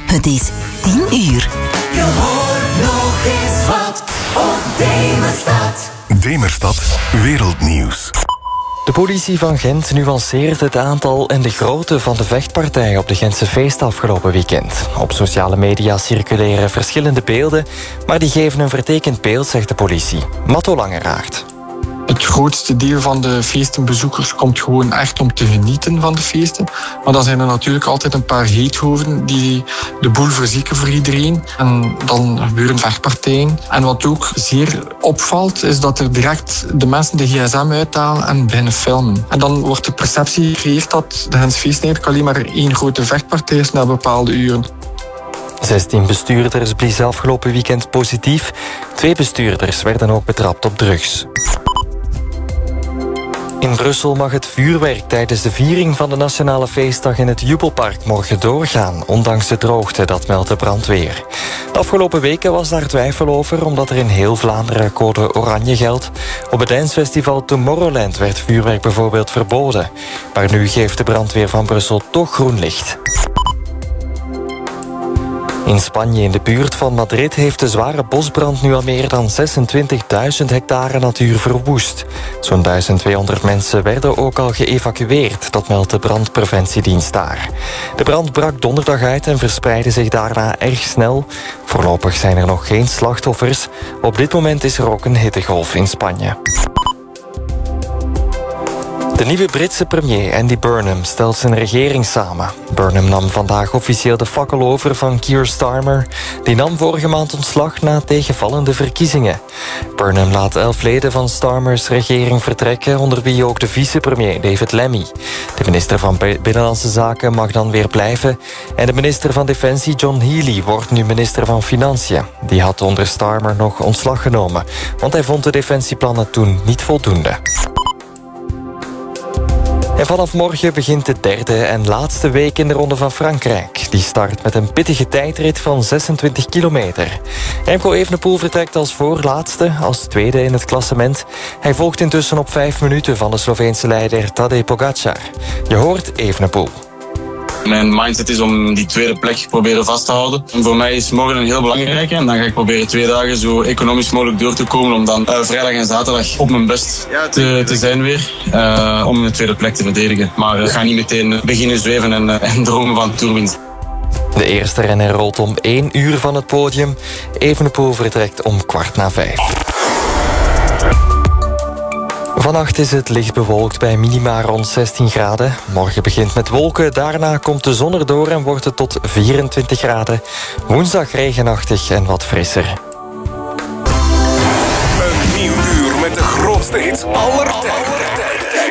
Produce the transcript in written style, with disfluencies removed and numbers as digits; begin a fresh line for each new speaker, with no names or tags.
Het is 10 uur.
Je hoort nog eens wat op Demerstad.
Demerstad Wereldnieuws.
De politie van Gent nuanceert het aantal en de grootte van de vechtpartij op de Gentse feest afgelopen weekend. Op sociale media circuleren verschillende beelden, maar die geven een vertekend beeld, zegt de politie. Matto Langeraert.
Het grootste deel van de feestenbezoekers komt gewoon echt om te genieten van de feesten. Maar dan zijn er natuurlijk altijd een paar heethoven die de boel verzieken voor iedereen. En dan gebeuren vechtpartijen. En wat ook zeer opvalt, is dat er direct de mensen de gsm uithalen en beginnen filmen. En dan wordt de perceptie gecreëerd dat de Gentse feest eigenlijk alleen maar één grote vechtpartij is na bepaalde uren.
16 bestuurders bliezen afgelopen weekend positief. 2 bestuurders werden ook betrapt op drugs. In Brussel mag het vuurwerk tijdens de viering van de Nationale Feestdag in het Jubelpark morgen doorgaan, ondanks de droogte, dat meldt de brandweer. De afgelopen weken was daar twijfel over, omdat er in heel Vlaanderen code oranje geldt. Op het dancefestival Tomorrowland werd vuurwerk bijvoorbeeld verboden. Maar nu geeft de brandweer van Brussel toch groen licht. In Spanje, in de buurt van Madrid, heeft de zware bosbrand nu al meer dan 26.000 hectare natuur verwoest. Zo'n 1200 mensen werden ook al geëvacueerd, dat meldt de brandpreventiedienst daar. De brand brak donderdag uit en verspreidde zich daarna erg snel. Voorlopig zijn er nog geen slachtoffers. Op dit moment is er ook een hittegolf in Spanje. De nieuwe Britse premier Andy Burnham stelt zijn regering samen. Burnham nam vandaag officieel de fakkel over van Keir Starmer. Die nam vorige maand ontslag na tegenvallende verkiezingen. Burnham laat 11 leden van Starmers regering vertrekken, onder wie ook de vicepremier David Lammy. De minister van Binnenlandse Zaken mag dan weer blijven. En de minister van Defensie John Healey wordt nu minister van Financiën. Die had onder Starmer nog ontslag genomen, want hij vond de defensieplannen toen niet voldoende. En vanaf morgen begint de derde en laatste week in de Ronde van Frankrijk. Die start met een pittige tijdrit van 26 kilometer. Remco Evenepoel vertrekt als voorlaatste, als tweede in het klassement. Hij volgt intussen op 5 minuten van de Sloveense leider Tadej Pogačar. Je hoort Evenepoel.
Mijn mindset is om die tweede plek proberen vast te houden. En voor mij is morgen een heel belangrijke. En dan ga ik proberen 2 dagen zo economisch mogelijk door te komen. Om dan vrijdag en zaterdag op mijn best te zijn weer. Om de tweede plek te verdedigen. Maar ik ga niet meteen beginnen zweven en dromen van toerwinst.
De eerste renner rolt om 1 uur van het podium. Evenepoel vertrekt om 4:15. Vannacht is het licht bewolkt bij minima rond 16 graden. Morgen begint met wolken, daarna komt de zon erdoor en wordt het tot 24 graden. Woensdag regenachtig en wat frisser.
Een nieuw uur met de grootste hits aller tijden.